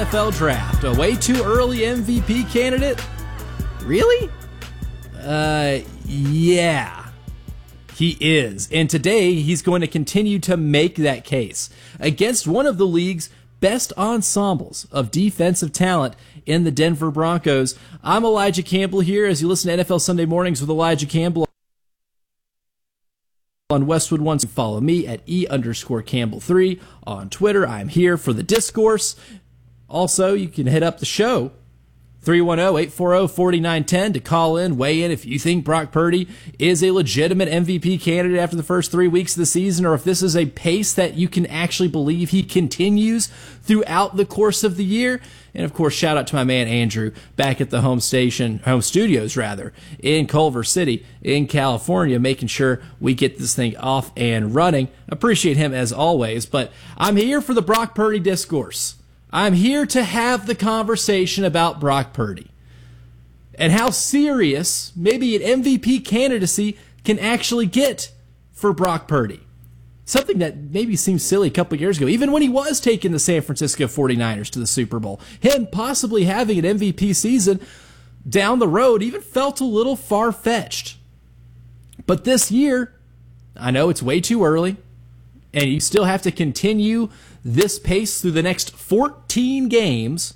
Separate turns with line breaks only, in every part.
NFL Draft. A way too early MVP candidate? Really? Yeah. He is. And today, he's going to continue to make that case against one of the league's best ensembles of defensive talent in the Denver Broncos. I'm Elijah Campbell here as you listen to NFL Sunday Mornings with Elijah Campbell on Westwood One. Follow me at E_Campbell3 on Twitter. I'm here for the discourse. Also, you can hit up the show, 310-840-4910, to call in, weigh in if you think Brock Purdy is a legitimate MVP candidate after the first 3 weeks of the season, or if this is a pace that you can actually believe he continues throughout the course of the year. And of course, shout out to my man Andrew back at the home studios in Culver City in California, making sure we get this thing off and running. Appreciate him as always, but I'm here for the Brock Purdy discourse. I'm here to have the conversation about Brock Purdy and how serious maybe an MVP candidacy can actually get for Brock Purdy. Something that maybe seemed silly a couple of years ago, even when he was taking the San Francisco 49ers to the Super Bowl. Him possibly having an MVP season down the road even felt a little far-fetched. But this year, I know it's way too early, and you still have to continue this pace through the next 14 games,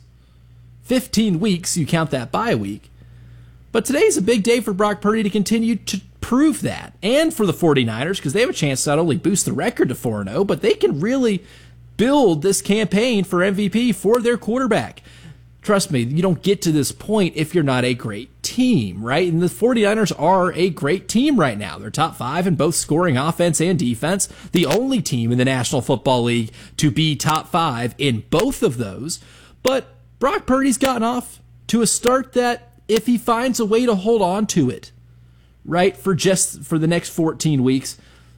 15 weeks, you count that bye week. But today's a big day for Brock Purdy to continue to prove that, and for the 49ers, because they have a chance to not only boost the record to 4-0, but they can really build this campaign for MVP for their quarterback. Trust me, you don't get to this point if you're not a great team, right? And the 49ers are a great team right now. They're top 5 in both scoring offense and defense. The only team in the National Football League to be top 5 in both of those. But Brock Purdy's gotten off to a start that, if he finds a way to hold on to it, right, for the next 14 weeks,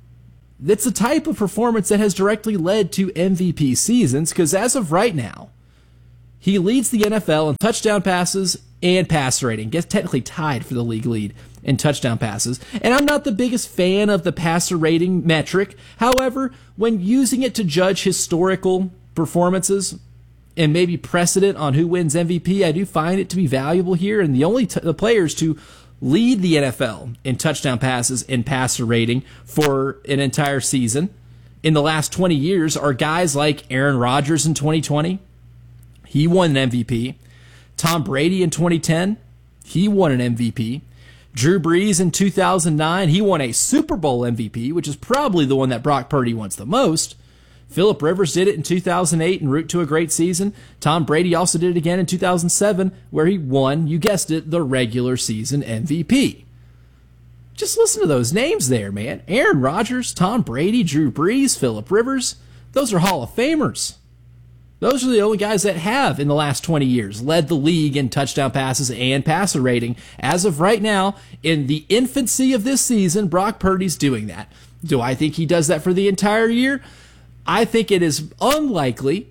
that's the type of performance that has directly led to MVP seasons, because as of right now, he leads the NFL in touchdown passes and passer rating. Gets technically tied for the league lead in touchdown passes. And I'm not the biggest fan of the passer rating metric. However, when using it to judge historical performances and maybe precedent on who wins MVP, I do find it to be valuable here. And the only the players to lead the NFL in touchdown passes and passer rating for an entire season in the last 20 years are guys like Aaron Rodgers in 2020. He won an MVP. Tom Brady in 2010, he won an MVP. Drew Brees in 2009, he won a Super Bowl MVP, which is probably the one that Brock Purdy wants the most. Phillip Rivers did it in 2008 en route to a great season. Tom Brady also did it again in 2007, where he won, you guessed it, the regular season MVP. Just listen to those names there, man. Aaron Rodgers, Tom Brady, Drew Brees, Phillip Rivers. Those are Hall of Famers. Those are the only guys that have, in the last 20 years, led the league in touchdown passes and passer rating. As of right now, in the infancy of this season, Brock Purdy's doing that. Do I think he does that for the entire year? I think it is unlikely,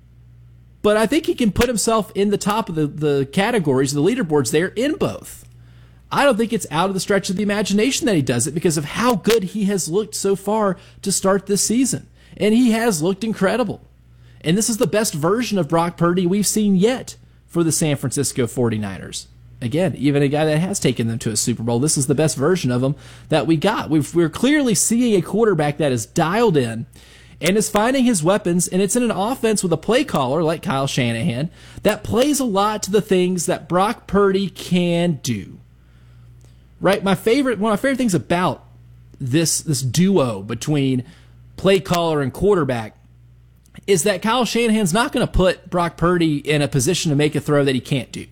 but I think he can put himself in the top of the categories, the leaderboards there in both. I don't think it's out of the stretch of the imagination that he does it because of how good he has looked so far to start this season. And he has looked incredible. And this is the best version of Brock Purdy we've seen yet for the San Francisco 49ers. Again, even a guy that has taken them to a Super Bowl, this is the best version of him that we got. We're clearly seeing a quarterback that is dialed in and is finding his weapons, and it's in an offense with a play caller like Kyle Shanahan that plays a lot to the things that Brock Purdy can do. Right? One of my favorite things about this duo between play caller and quarterback is that Kyle Shanahan's not going to put Brock Purdy in a position to make a throw that he can't do.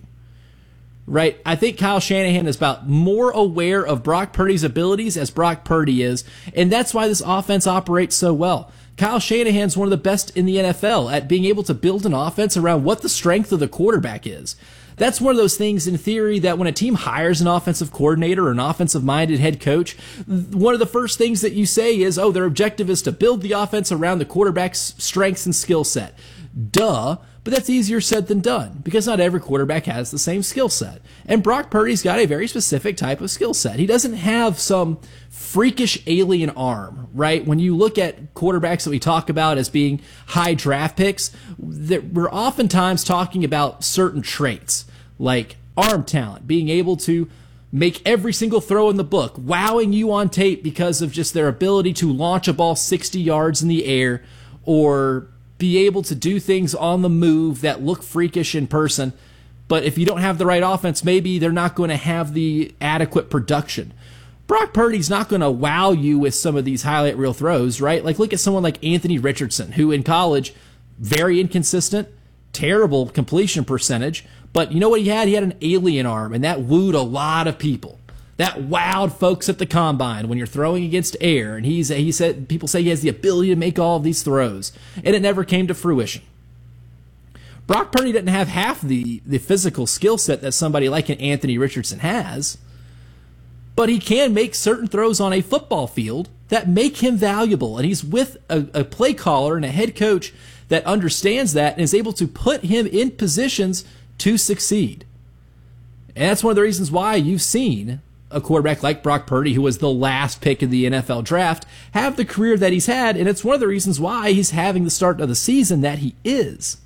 Right? I think Kyle Shanahan is about more aware of Brock Purdy's abilities as Brock Purdy is, and that's why this offense operates so well. Kyle Shanahan's one of the best in the NFL at being able to build an offense around what the strength of the quarterback is. That's one of those things in theory that when a team hires an offensive coordinator or an offensive-minded head coach, one of the first things that you say is, their objective is to build the offense around the quarterback's strengths and skill set. Duh. But that's easier said than done because not every quarterback has the same skill set. And Brock Purdy's got a very specific type of skill set. He doesn't have some freakish alien arm, right? When you look at quarterbacks that we talk about as being high draft picks, that we're oftentimes talking about certain traits like arm talent, being able to make every single throw in the book, wowing you on tape because of just their ability to launch a ball 60 yards in the air or be able to do things on the move that look freakish in person. But if you don't have the right offense, maybe they're not going to have the adequate production. Brock Purdy's not going to wow you with some of these highlight reel throws, right? Like look at someone like Anthony Richardson, who in college, very inconsistent, terrible completion percentage. But you know what he had? He had an alien arm, and that wooed a lot of people. That wowed folks at the combine when you're throwing against air. And he said people say he has the ability to make all of these throws, and it never came to fruition. Brock Purdy didn't have half the physical skill set that somebody like an Anthony Richardson has, but he can make certain throws on a football field that make him valuable. And he's with a play caller and a head coach that understands that and is able to put him in positions to succeed. And that's one of the reasons why you've seen a quarterback like Brock Purdy, who was the last pick in the NFL draft, have the career that he's had, and it's one of the reasons why he's having the start of the season that he is.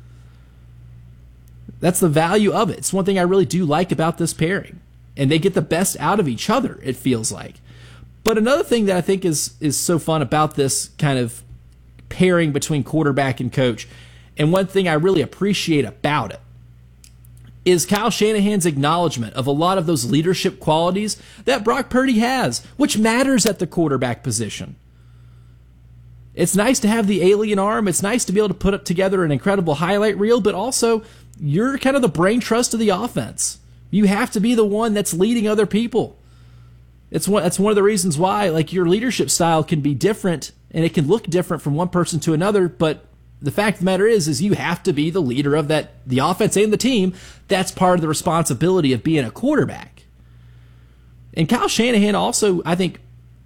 That's the value of it. It's one thing I really do like about this pairing, and they get the best out of each other, it feels like. But another thing that I think is so fun about this kind of pairing between quarterback and coach, and one thing I really appreciate about it, is Kyle Shanahan's acknowledgement of a lot of those leadership qualities that Brock Purdy has, which matters at the quarterback position. It's nice to have the alien arm. It's nice to be able to put up together an incredible highlight reel, but also you're kind of the brain trust of the offense. You have to be the one that's leading other people. That's one of the reasons why like your leadership style can be different and it can look different from one person to another, but the fact of the matter is you have to be the leader of the offense and the team. That's part of the responsibility of being a quarterback. And Kyle Shanahan also, I think,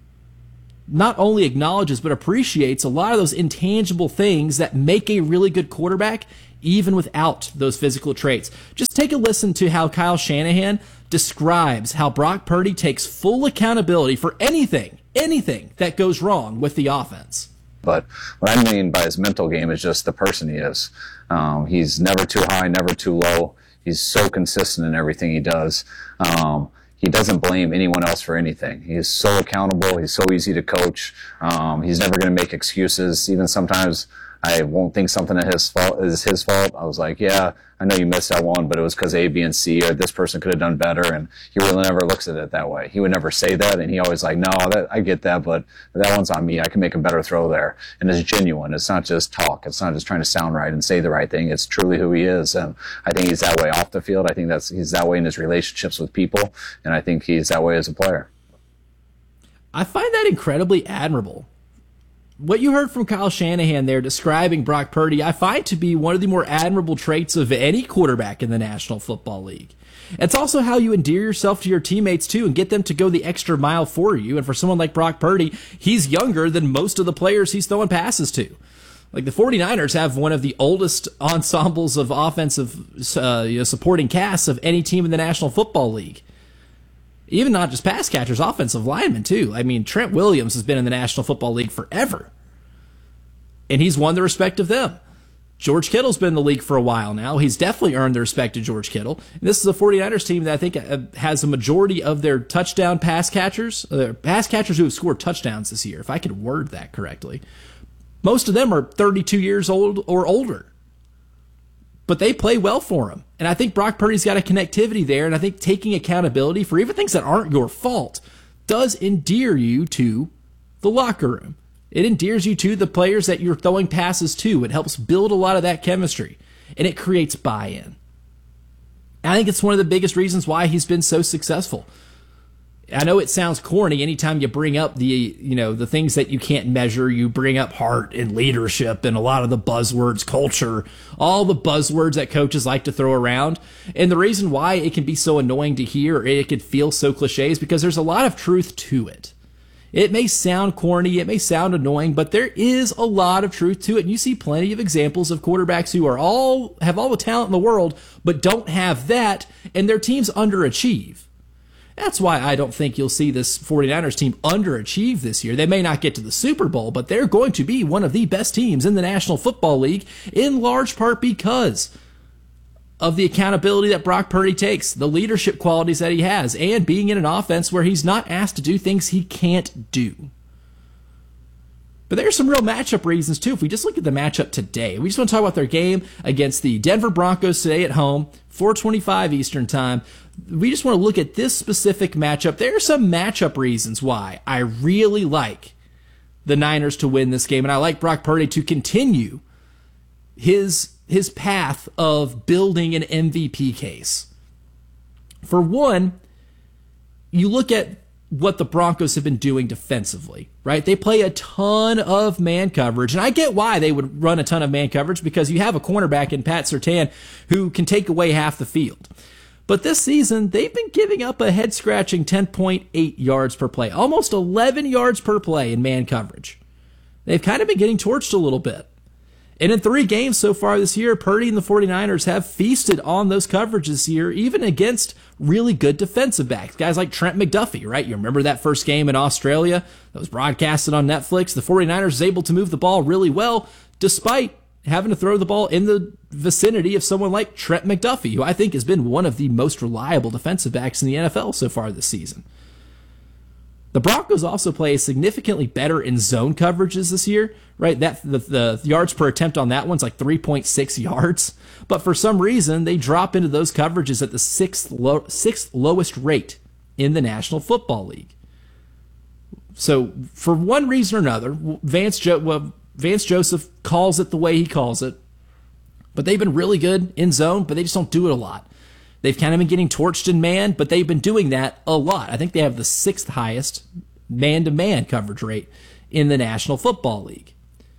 not only acknowledges but appreciates a lot of those intangible things that make a really good quarterback even without those physical traits. Just take a listen to how Kyle Shanahan describes how Brock Purdy takes full accountability for anything that goes wrong with the offense.
But what I mean by his mental game is just the person he is. He's never too high, never too low. He's so consistent in everything he does. He doesn't blame anyone else for anything. He is so accountable. He's so easy to coach. He's never going to make excuses. Even sometimes I won't think something is his fault. I was like, yeah, I know you missed that one, but it was because A, B, and C, or this person could have done better. And he really never looks at it that way. He would never say that, and he always like, no, I get that, but that one's on me. I can make a better throw there. And it's genuine. It's not just talk. It's not just trying to sound right and say the right thing. It's truly who he is. And I think he's that way off the field. I think he's that way in his relationships with people, and I think he's that way as a player.
I find that incredibly admirable. What you heard from Kyle Shanahan there describing Brock Purdy, I find to be one of the more admirable traits of any quarterback in the National Football League. It's also how you endear yourself to your teammates, too, and get them to go the extra mile for you. And for someone like Brock Purdy, he's younger than most of the players he's throwing passes to. Like the 49ers have one of the oldest ensembles of offensive supporting casts of any team in the National Football League. Even not just pass catchers, offensive linemen, too. I mean, Trent Williams has been in the National Football League forever. And he's won the respect of them. George Kittle's been in the league for a while now. He's definitely earned the respect of George Kittle. And this is a 49ers team that I think has a majority of their touchdown pass catchers who have scored touchdowns this year, if I could word that correctly. Most of them are 32 years old or older. But they play well for him. And I think Brock Purdy's got a connectivity there, and I think taking accountability for even things that aren't your fault does endear you to the locker room. It endears you to the players that you're throwing passes to. It helps build a lot of that chemistry, and it creates buy-in. And I think it's one of the biggest reasons why he's been so successful. I know it sounds corny anytime you bring up the things that you can't measure. You bring up heart and leadership and a lot of the buzzwords, culture, all the buzzwords that coaches like to throw around. And the reason why it can be so annoying to hear, or it could feel so cliche, is because there's a lot of truth to it. It may sound corny, it may sound annoying, but there is a lot of truth to it. And you see plenty of examples of quarterbacks who have all the talent in the world, but don't have that, and their teams underachieve. That's why I don't think you'll see this 49ers team underachieve this year. They may not get to the Super Bowl, but they're going to be one of the best teams in the National Football League, in large part because of the accountability that Brock Purdy takes, the leadership qualities that he has, and being in an offense where he's not asked to do things he can't do. But there's some real matchup reasons, too. If we just look at the matchup today, we just want to talk about their game against the Denver Broncos today at home, 4:25 Eastern Time. We just want to look at this specific matchup. There are some matchup reasons why I really like the Niners to win this game, and I like Brock Purdy to continue his path of building an MVP case. For one, you look at what the Broncos have been doing defensively, right? They play a ton of man coverage, and I get why they would run a ton of man coverage, because you have a cornerback in Pat Surtain who can take away half the field. But this season, they've been giving up a head-scratching 10.8 yards per play, almost 11 yards per play in man coverage. They've kind of been getting torched a little bit. And in 3 games so far this year, Purdy and the 49ers have feasted on those coverages this year, even against really good defensive backs. Guys like Trent McDuffie, right? You remember that first game in Australia that was broadcasted on Netflix? The 49ers was able to move the ball really well, despite having to throw the ball in the vicinity of someone like Trent McDuffie, who I think has been one of the most reliable defensive backs in the NFL so far this season. The Broncos also play significantly better in zone coverages this year, right? That the yards per attempt on that one's like 3.6 yards. But for some reason, they drop into those coverages at the sixth lowest rate in the National Football League. So for one reason or another, Vance Joseph calls it the way he calls it. But they've been really good in zone, but they just don't do it a lot. They've kind of been getting torched in man, but they've been doing that a lot. I think they have the 6th highest man-to-man coverage rate in the National Football League.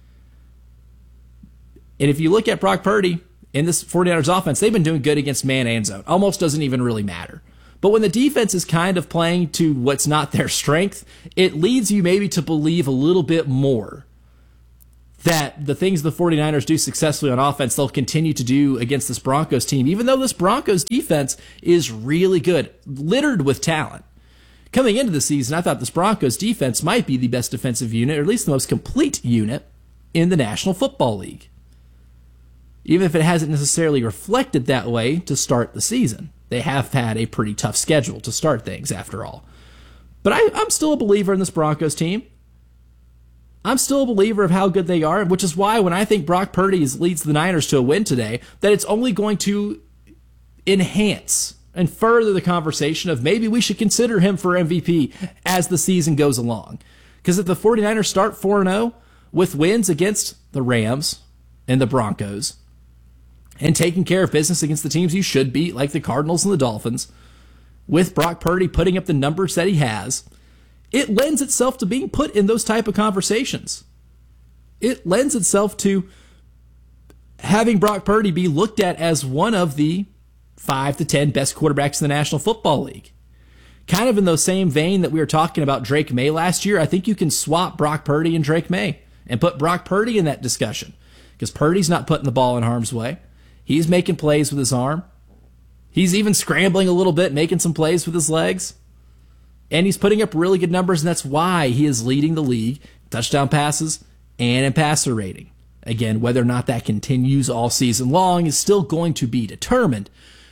And if you look at Brock Purdy in this 49ers offense, they've been doing good against man and zone. Almost doesn't even really matter. But when the defense is kind of playing to what's not their strength, it leads you maybe to believe a little bit more that the things the 49ers do successfully on offense, they'll continue to do against this Broncos team, even though this Broncos defense is really good, littered with talent. Coming into the season, I thought this Broncos defense might be the best defensive unit, or at least the most complete unit in the National Football League, even if it hasn't necessarily reflected that way to start the season. They have had a pretty tough schedule to start things, after all. But I'm still a believer in this Broncos team. I'm still a believer of how good they are, which is why when I think Brock Purdy leads the Niners to a win today, that it's only going to enhance and further the conversation of maybe we should consider him for MVP as the season goes along. Because if the 49ers start 4-0 with wins against the Rams and the Broncos and taking care of business against the teams you should beat, like the Cardinals and the Dolphins, with Brock Purdy putting up the numbers that he has, it lends itself to being put in those type of conversations. It lends itself to having Brock Purdy be looked at as one of the 5 to 10 best quarterbacks in the National Football League. Kind of in the same vein that we were talking about Drake May last year, I think you can swap Brock Purdy and Drake May and put Brock Purdy in that discussion, because Purdy's not putting the ball in harm's way. He's making plays with his arm. He's even scrambling a little bit, making some plays with his legs. And he's putting up really good numbers, and that's why he is leading the league in touchdown passes and in passer rating. Again, whether or not that continues all season long is still going to be determined.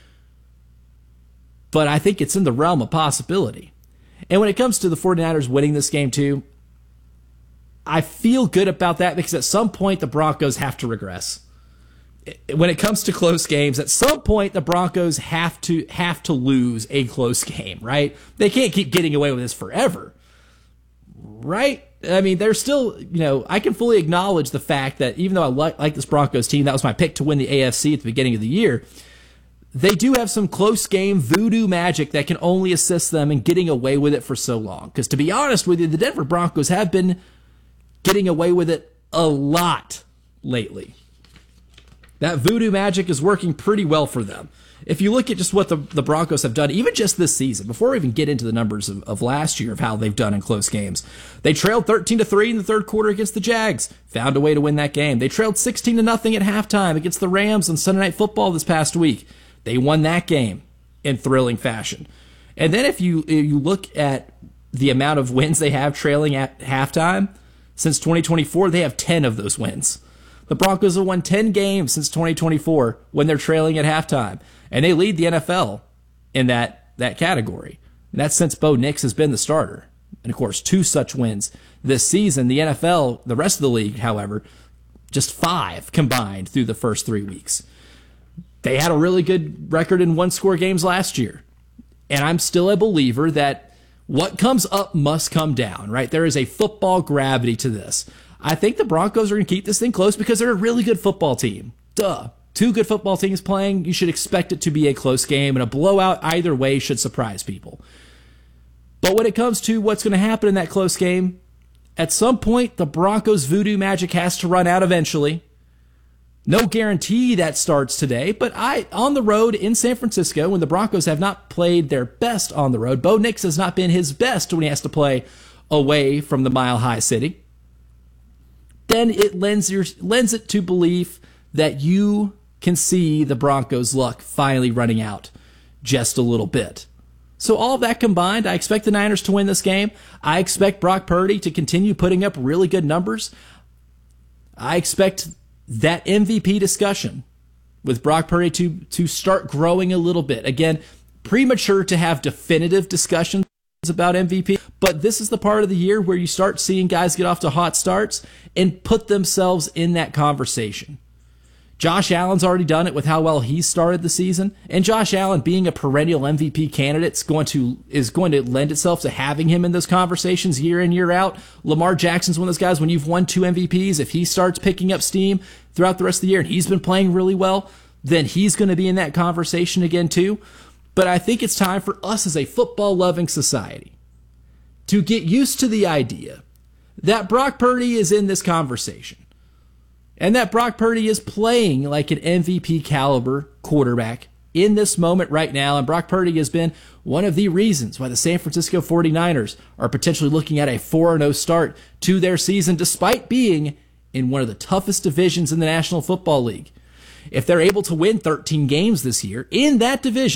But I think it's in the realm of possibility. And when it comes to the 49ers winning this game too, I feel good about that, because at some point the Broncos have to regress. When it comes to close games, at some point the Broncos have to lose a close game, right? They can't keep getting away with this forever, right? I mean, they're still, I can fully acknowledge the fact that even though I like this Broncos team, that was my pick to win the AFC at the beginning of the year, they do have some close game voodoo magic that can only assist them in getting away with it for so long. Because to be honest with you, the Denver Broncos have been getting away with it a lot lately. That voodoo magic is working pretty well for them. If you look at just what the Broncos have done, even just this season, before we even get into the numbers of last year of how they've done in close games, they trailed 13-3 in the third quarter against the Jags, found a way to win that game. They trailed 16-0 at halftime against the Rams on Sunday Night Football this past week. They won that game in thrilling fashion. And then if you look at the amount of wins they have trailing at halftime, since 2024, they have 10 of those wins. The Broncos have won 10 games since 2024 when they're trailing at halftime. And they lead the NFL in that category. And that's since Bo Nix has been the starter. And, of course, 2 such wins this season. The NFL, the rest of the league, however, just 5 combined through the first 3 weeks. They had a really good record in one-score games last year. And I'm still a believer that what comes up must come down, right? There is a football gravity to this. I think the Broncos are going to keep this thing close because they're a really good football team. Duh. 2 good football teams playing, you should expect it to be a close game, and a blowout either way should surprise people. But when it comes to what's going to happen in that close game, at some point, the Broncos' voodoo magic has to run out eventually. No guarantee that starts today, but on the road in San Francisco, when the Broncos have not played their best on the road, Bo Nix has not been his best when he has to play away from the Mile High City, then it lends it to belief that you can see the Broncos' luck finally running out just a little bit. So all of that combined, I expect the Niners to win this game. I expect Brock Purdy to continue putting up really good numbers. I expect that MVP discussion with Brock Purdy to start growing a little bit. Again, premature to have definitive discussions about MVP, but this is the part of the year where you start seeing guys get off to hot starts and put themselves in that conversation. Josh Allen's already done it with how well he started the season, and Josh Allen being a perennial MVP candidate is going to lend itself to having him in those conversations year in, year out. Lamar Jackson's one of those guys, when you've won 2 MVPs, if he starts picking up steam throughout the rest of the year and he's been playing really well, then he's going to be in that conversation again too. But I think it's time for us as a football-loving society to get used to the idea that Brock Purdy is in this conversation. And that Brock Purdy is playing like an MVP caliber quarterback in this moment right now. And Brock Purdy has been one of the reasons why the San Francisco 49ers are potentially looking at a 4-0 start to their season, despite being in one of the toughest divisions in the National Football League. If they're able to win 13 games this year in that division,